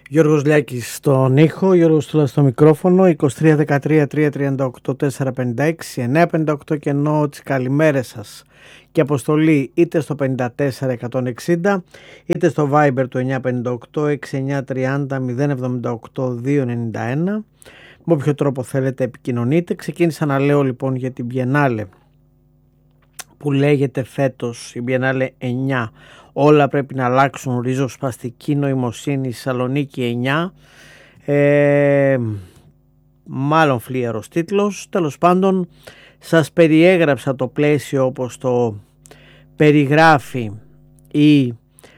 Γιώργος Λιάκης στον ήχο, Γιώργος Τούλας στο μικρόφωνο, 23-13-338-456, 958 και ενώ τις καλημέρες σας και αποστολή είτε στο 54-160 είτε στο Viber του 958-6930-078-291. Με όποιο τρόπο θέλετε επικοινωνείτε. Ξεκίνησα να λέω λοιπόν για την Biennale που λέγεται φέτος η Biennale 9. Όλα πρέπει να αλλάξουν, ριζοσπαστική νοημοσύνη, Σαλονίκη 9. Μάλλον φλίαρος τίτλος. Τέλος πάντων, σας περιέγραψα το πλαίσιο όπως το περιγράφει η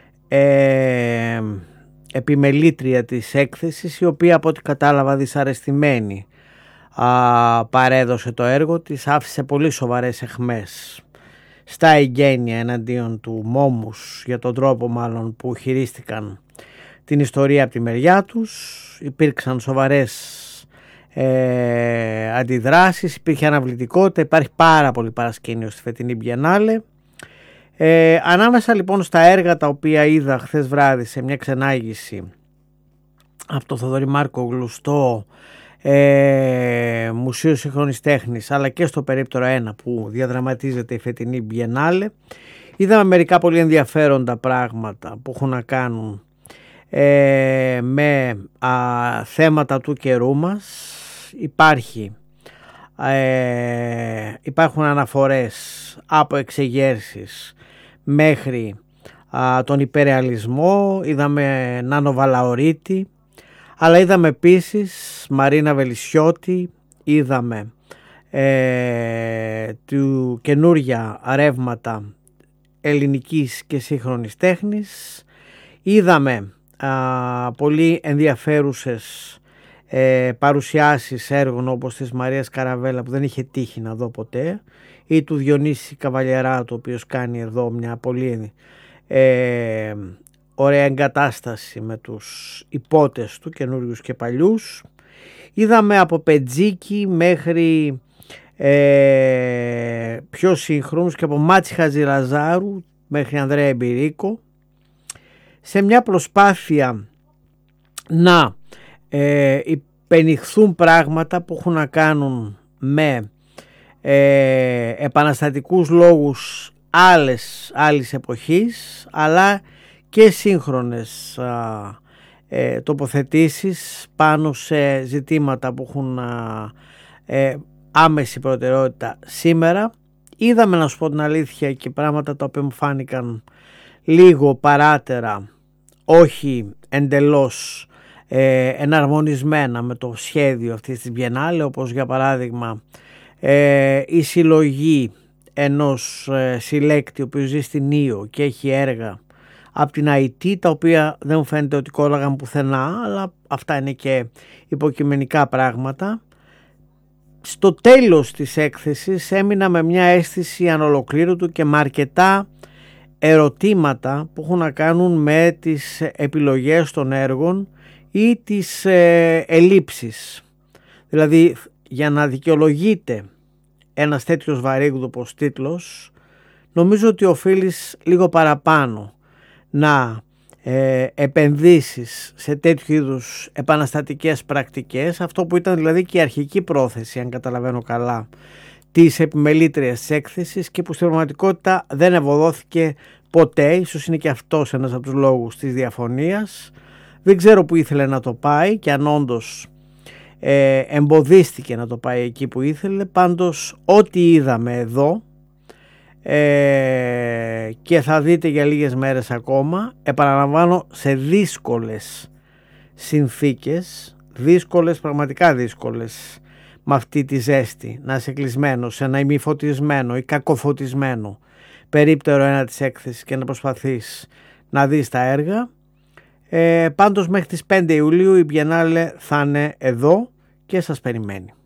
επιμελήτρια της έκθεσης, η οποία από ό,τι κατάλαβα δυσαρεστημένη παρέδωσε το έργο της, άφησε πολύ σοβαρές αιχμές στα εγγένεια εναντίον του Μόμους για τον τρόπο μάλλον που χειρίστηκαν την ιστορία από τη μεριά τους. Υπήρξαν σοβαρές αντιδράσεις, υπήρχε αναβλητικότητα, υπάρχει πάρα πολύ παρασκήνιο στη φετινή Biennale. Ανάμεσα λοιπόν στα έργα τα οποία είδα χθες βράδυ σε μια ξενάγηση από το Θοδωρή Μάρκογλου στο Μουσείο Σύγχρονης Τέχνης, αλλά και στο περίπτερο 1 που διαδραματίζεται η φετινή Biennale, είδαμε μερικά πολύ ενδιαφέροντα πράγματα που έχουν να κάνουν με θέματα του καιρού μας. Υπάρχουν αναφορές από εξεγέρσεις μέχρι τον υπερεαλισμό. Είδαμε Νάνο Βαλαωρίτη, αλλά είδαμε επίσης Μαρίνα Βελισσιώτη, είδαμε του καινούρια ρεύματα ελληνικής και σύγχρονης τέχνης, είδαμε πολύ ενδιαφέρουσες παρουσιάσεις έργων όπως της Μαρίας Καραβέλα που δεν είχε τύχει να δω ποτέ, ή του Διονύση Καβαλιεράτου, ο οποίος κάνει εδώ μια πολύ ωραία εγκατάσταση με τους υπότες του, καινούριους και παλιούς. Είδαμε από Πετζίκι μέχρι πιο σύγχρονους και από Μάτσι Χατζηλαζάρου μέχρι Ανδρέα Εμπειρίκο, σε μια προσπάθεια να υπενηχθούν πράγματα που έχουν να κάνουν με επαναστατικούς λόγους άλλης εποχής, αλλά και σύγχρονες τοποθετήσεις πάνω σε ζητήματα που έχουν άμεση προτεραιότητα σήμερα. Είδαμε, να σου πω την αλήθεια, και πράγματα τα οποία μου φάνηκαν λίγο παράτερα, όχι εντελώς εναρμονισμένα με το σχέδιο αυτής της Biennale, όπως για παράδειγμα η συλλογή ενός συλλέκτη ο οποίος ζει στην Ήο και έχει έργα από την IT, τα οποία δεν μου φαίνεται ότι κόλλαγαν πουθενά, αλλά αυτά είναι και υποκειμενικά πράγματα. Στο τέλος της έκθεσης έμεινα με μια αίσθηση ανολοκλήρωτου και με αρκετά ερωτήματα που έχουν να κάνουν με τις επιλογές των έργων ή τις ελλείψεις. Δηλαδή, για να δικαιολογείται ένας τέτοιος βαρύγδουπος τίτλος, νομίζω ότι οφείλεις λίγο παραπάνω να επενδύσεις σε τέτοιου είδους επαναστατικές πρακτικές, αυτό που ήταν δηλαδή και η αρχική πρόθεση, αν καταλαβαίνω καλά, της επιμελήτριας της έκθεσης, και που στην πραγματικότητα δεν ευωδόθηκε ποτέ. Ίσως είναι και αυτός ένας από τους λόγους της διαφωνίας. Δεν ξέρω που ήθελε να το πάει και αν όντως εμποδίστηκε να το πάει εκεί που ήθελε. Πάντως ό,τι είδαμε εδώ και θα δείτε για λίγες μέρες ακόμα, επαναλαμβάνω, σε δύσκολες συνθήκες, δύσκολες, πραγματικά δύσκολες, με αυτή τη ζέστη, να είσαι κλεισμένο σε ένα ημιφωτισμένο ή κακοφωτισμένο περίπτερο 1 της έκθεσης και να προσπαθείς να δεις τα έργα. Πάντως μέχρι τις 5 Ιουλίου η Biennale θα είναι εδώ και σας περιμένει.